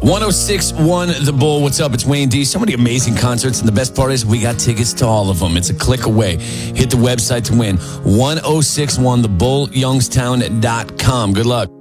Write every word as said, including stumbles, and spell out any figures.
one oh six point one The Bull. What's up? It's Wayne D. So many amazing concerts, and the best part is we got tickets to all of them. It's a click away. Hit the website to win. ten sixty-one the bull youngstown dot com. Good luck.